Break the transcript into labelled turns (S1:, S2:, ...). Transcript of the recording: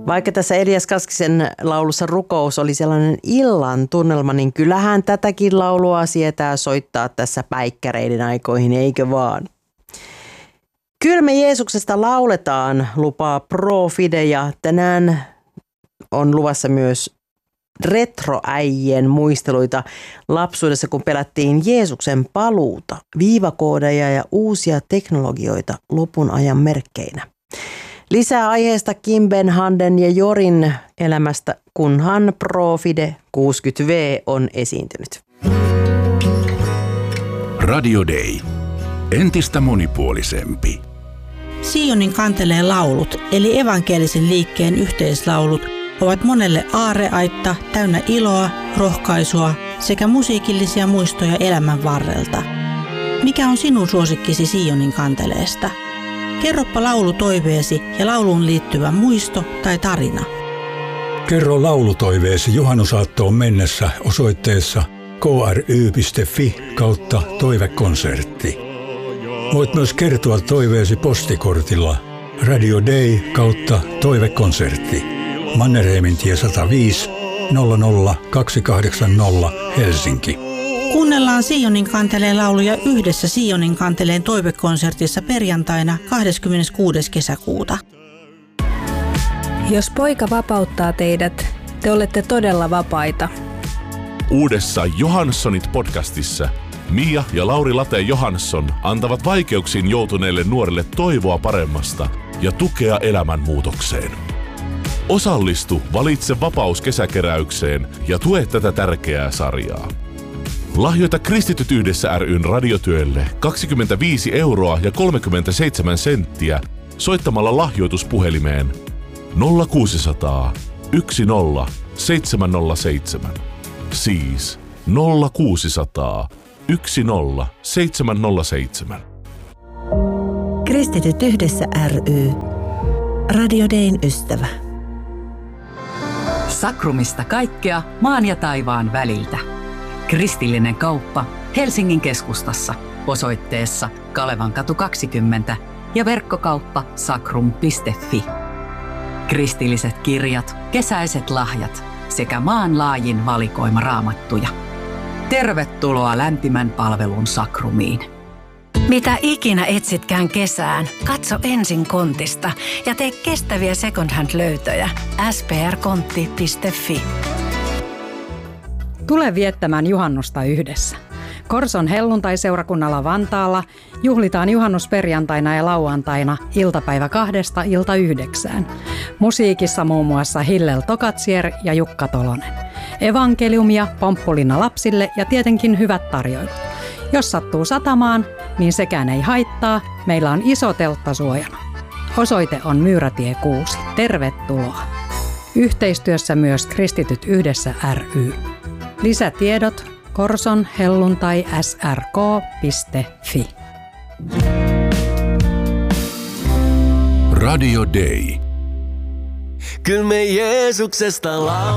S1: Vaikka tässä Elias Kaskisen laulussa Rukous oli sellainen illan tunnelma, niin kyllähän tätäkin laulua sietää soittaa tässä päikkäreiden aikoihin, eikö vaan? Kyllä me Jeesuksesta lauletaan, lupaa Profide, ja tänään on luvassa myös retroäijien muisteluita lapsuudessa, kun pelättiin Jeesuksen paluuta, viivakoodeja ja uusia teknologioita lopun ajan merkkeinä. Lisää aiheesta Kimben, Handen ja Jorin elämästä, kunhan Profide 60V on esiintynyt.
S2: Radio Day. Entistä monipuolisempi.
S3: Sionin kanteleen laulut, eli evankelisen liikkeen yhteislaulut, ovat monelle aarreaitta täynnä iloa, rohkaisua sekä musiikillisia muistoja elämän varrelta. Mikä on sinun suosikkisi Sionin kanteleesta? Kerropa laulutoiveesi ja lauluun liittyvä muisto tai tarina.
S4: Kerro laulutoiveesi juhannusaattoon mennessä osoitteessa kry.fi/toivekonsertti. Voit myös kertoa toiveesi postikortilla Radio Day /toivekonsertti. Mannerheimintie 105 00280 Helsinki.
S3: Kuunnellaan Sionin kanteleen lauluja yhdessä Sionin kanteleen toivekonsertissa perjantaina 26. kesäkuuta.
S5: Jos poika vapauttaa teidät, te olette todella vapaita.
S6: Uudessa Johanssonit podcastissa Mia ja Lauri Late Johansson antavat vaikeuksiin joutuneille nuorille toivoa paremmasta ja tukea elämänmuutokseen. Osallistu Valitse vapaus -kesäkeräykseen ja tue tätä tärkeää sarjaa. Lahjoita Kristityt yhdessä ry:n radiotyölle 25 € ja 37 senttiä soittamalla lahjoituspuhelimeen 0600 10 707. Siis 0600 10 707.
S7: Kristityt yhdessä ry. Radio Dayn ystävä.
S8: Sakrumista kaikkea maan ja taivaan väliltä. Kristillinen kauppa Helsingin keskustassa osoitteessa Kalevankatu 20 ja verkkokauppa sakrum.fi. Kristilliset kirjat, kesäiset lahjat sekä maanlaajin valikoima raamattuja. Tervetuloa lämpimän palvelun Sakrumiin.
S7: Mitä ikinä etsitkään kesään, katso ensin Kontista ja tee kestäviä second hand -löytöjä. sprkontti.fi.
S9: Tule viettämään juhannusta yhdessä. Korson helluntaiseurakunnalla Vantaalla juhlitaan juhannusperjantaina ja lauantaina iltapäivä 2–9. Musiikissa muun muassa Hillel Tokatsier ja Jukka Tolonen. Evankeliumia, pomppulinna lapsille ja tietenkin hyvät tarjoilut. Jos sattuu satamaan, niin sekään ei haittaa. Meillä on iso teltta suojana. Osoite on Myyrätie 6. Tervetuloa. Yhteistyössä myös Kristityt yhdessä ry. Lisätiedot Korson helluntai srk.fi.
S2: Radio Day.
S10: Kyllä me Jeesuksesta